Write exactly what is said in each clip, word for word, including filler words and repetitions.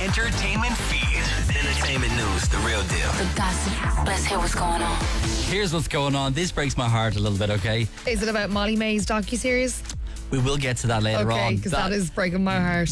entertainment feed. Entertainment news, the real deal. The gossip. Let's hear what's going on. Here's what's going on. This breaks my heart a little bit, okay? Is it about Molly May's docuseries? We will get to that later on. Okay, because that is breaking my heart.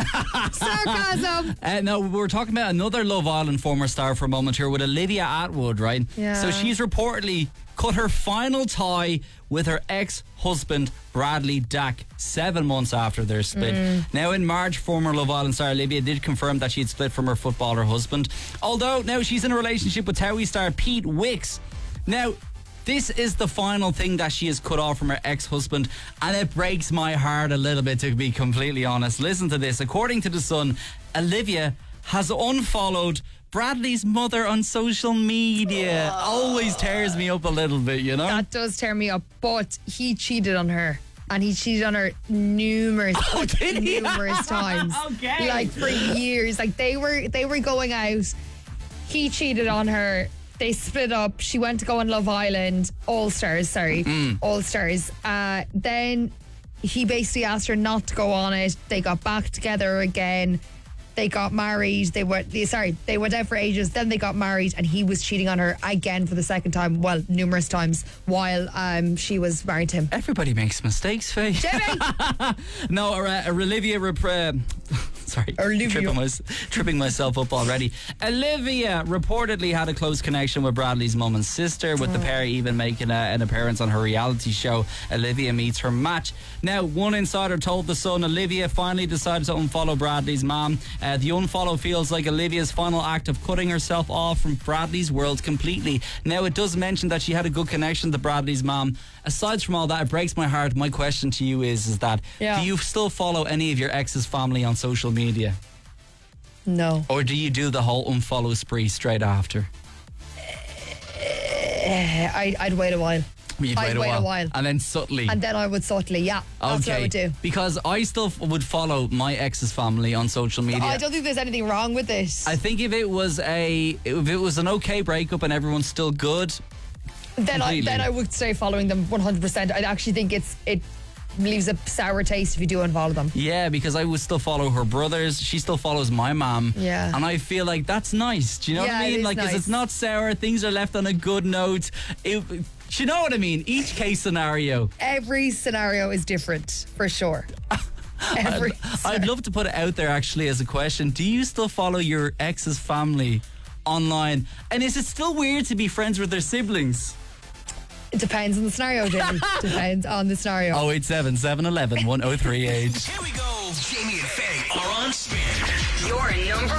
Sarcasm. Uh, no, we were talking about another Love Island former star for a moment here with Olivia Attwood, right? Yeah. So she's reportedly cut her final tie with her ex-husband Bradley Dack seven months after their split. Mm. Now in March, former Love Island star Olivia did confirm that she had split from her footballer husband, although now she's in a relationship with Towie star Pete Wicks. Now this is the final thing that she has cut off from her ex-husband, and it breaks my heart a little bit, to be completely honest. Listen to this. According to The Sun, Olivia has unfollowed Bradley's mother on social media. Always tears me up a little bit, you know? That does tear me up, but he cheated on her. And he cheated on her numerous, Oh, did he? numerous times. Okay. Like for years. Like they were, they were going out. He cheated on her. They split up. She went to go on Love Island, All Stars. Sorry, Mm. All Stars. Uh, then he basically asked her not to go on it. They got back together again. They got married. They were they, sorry. They went out for ages. Then they got married, and he was cheating on her again for the second time. Well, numerous times while um she was married to him. Everybody makes mistakes, Faye. Jimmy. No, uh, Olivia. Rep- uh, sorry, Olivia. Tripping, my, tripping myself up already. Olivia reportedly had a close connection with Bradley's mum and sister, with the pair even making a, an appearance on her reality show, Olivia Meets Her Match. Now, one insider told The Sun Olivia finally decided to unfollow Bradley's mum. Uh, the unfollow feels like Olivia's final act of cutting herself off from Bradley's world completely. Now, it does mention that she had a good connection to Bradley's mum. Aside from all that, it breaks my heart. My question to you is, is that Yeah. do you still follow any of your ex's family on social media? No. Or do you do the whole unfollow spree straight after? I, I'd wait a while. You'd I'd wait a while. And then subtly. And then I would subtly, yeah. That's what I would do. Because I still f- would follow my ex's family on social media. I don't think there's anything wrong with this. I think if it was a if it was an okay breakup and everyone's still good, then I completely. then I would stay following them one hundred percent. I actually think it's it leaves a sour taste if you do unfollow them. yeah, because I would still follow her brothers. She still follows my mom. Yeah. And I feel like that's nice. Do you know Yeah, what I it mean? is Like, 'cause nice. it's not sour. Things are left on a good note. It, do you know what I mean? Each case scenario. Every scenario is different, for sure. Every I'd love to put it out there actually as a question. Do you still follow your ex's family online? And is it still weird to be friends with their siblings? It depends on the scenario, Jimmy. Depends on the scenario. oh eight seven, seven one one, one oh three eight. Here we go.